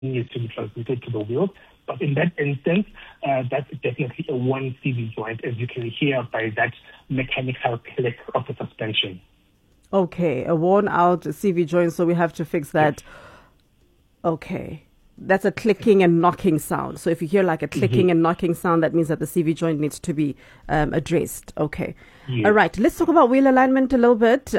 needs to be transmitted to the wheels. But in that instance, that's definitely a one CV joint, as you can hear by that mechanical click of the suspension. Okay, a worn out CV joint, so we have to fix that. Yes. Okay. That's a clicking and knocking sound. So if you hear like a clicking and knocking sound, that means that the CV joint needs to be addressed. Okay. Yes. All right. Let's talk about wheel alignment a little bit.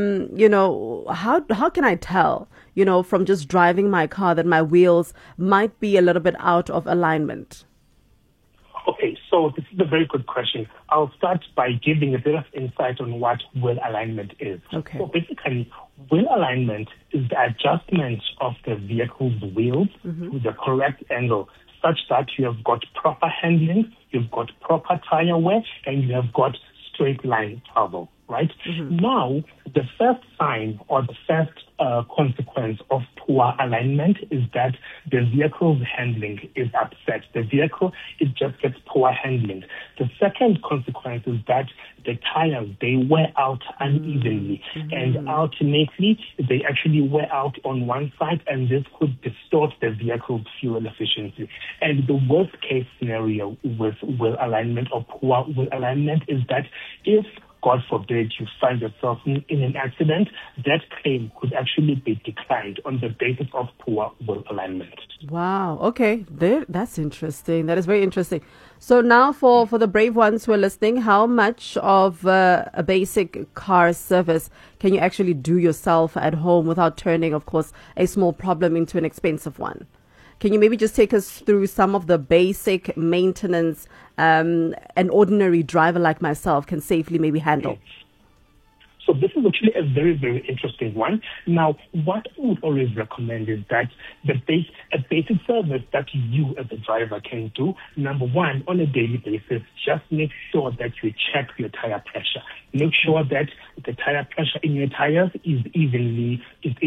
How can I tell, from just driving my car that my wheels might be a little bit out of alignment? Okay, so this is a very good question. I'll start by giving a bit of insight on what wheel alignment is. Okay. So basically, wheel alignment is the adjustment of the vehicle's wheels to the correct angle, such that you have got proper handling, you've got proper tire wear, and you have got straight line travel, right? Now, the first sign or the first consequence of poor alignment is that the vehicle's handling is upset. The vehicle, it just gets poor handling. The second consequence is that the tires, they wear out unevenly, and ultimately they actually wear out on one side, and this could distort the vehicle's fuel efficiency. And the worst case scenario with wheel alignment or poor wheel alignment is that if, God forbid, you find yourself in an accident, that claim could actually be declined on the basis of poor wheel alignment. Wow. Okay. That's interesting. That is very interesting. So now for the brave ones who are listening, how much of a basic car service can you actually do yourself at home without turning, of course, a small problem into an expensive one? Can you maybe just take us through some of the basic maintenance an ordinary driver like myself can safely maybe handle? So this is actually a very, very interesting one. Now, what I would always recommend is that a basic service that you as a driver can do, number one, on a daily basis, just make sure that you check your tire pressure. Make sure that the tire pressure in your tires is evenly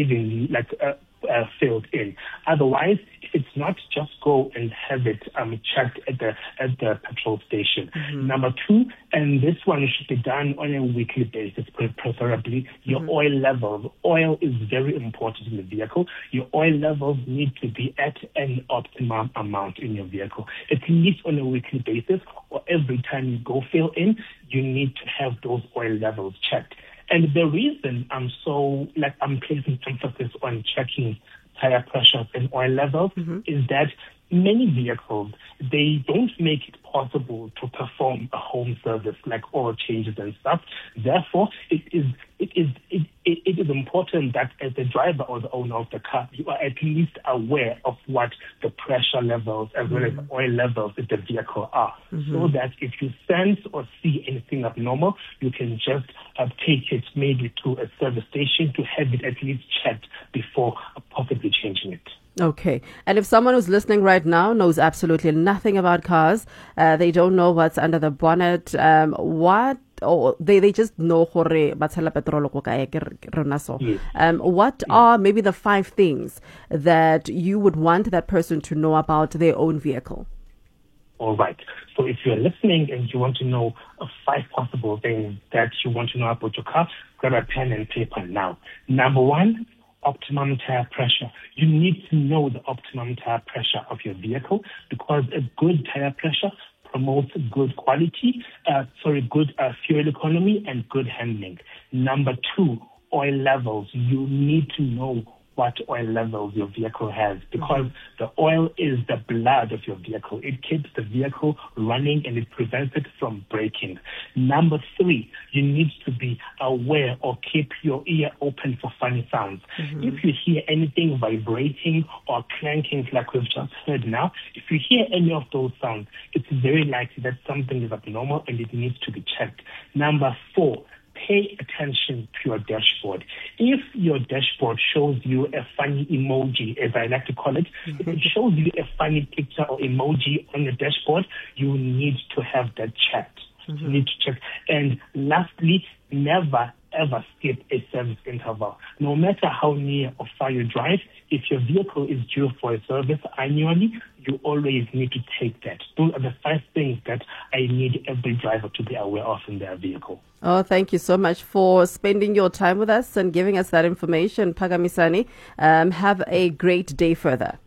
filled in. Otherwise, if it's not, just go and have it checked at the petrol station. Number two, and this one should be done on a weekly basis, preferably, your oil levels. Oil is very important in the vehicle. Your oil levels need to be at an optimum amount in your vehicle, at least on a weekly basis, or every time you go fill in, you need to have those oil levels checked. And the reason I'm placing emphasis on checking tire pressure and oil levels is that many vehicles, they don't make it possible to perform a home service like oil changes and stuff. Therefore, it is important that as the driver or the owner of the car, you are at least aware of what the pressure levels as well as the oil levels of the vehicle are, so that if you sense or see anything abnormal, you can just take it maybe to a service station to have it at least checked before possibly changing it. Okay. And if someone who's listening right now knows absolutely nothing about cars, they don't know what's under the bonnet, they just know what are maybe the 5 things that you would want that person to know about their own vehicle? All right. So if you're listening and you want to know 5 possible things that you want to know about your car, grab a pen and paper now. Number 1, optimum tire pressure. You need to know the optimum tire pressure of your vehicle, because a good tire pressure promotes good quality, good fuel economy and good handling. Number 2, oil levels. You need to know what oil levels your vehicle has, because the oil is the blood of your vehicle. It keeps the vehicle running and it prevents it from breaking. Number 3, you need to be aware or keep your ear open for funny sounds. If you hear anything vibrating or clanking like we've just heard now, if you hear any of those sounds, it's very likely that something is abnormal and it needs to be checked. Number 4, pay attention to your dashboard. If your dashboard shows you a funny emoji, as I like to call it, if it shows you a funny picture or emoji on your dashboard, you need to have that checked. You need to check. And lastly, never ever skip a service interval. No matter how near or far you drive, if your vehicle is due for a service annually, you always need to take that. Those are the 5 things that I need every driver to be aware of in their vehicle. Oh, thank you so much for spending your time with us and giving us that information, Phakamisani. Have a great day further.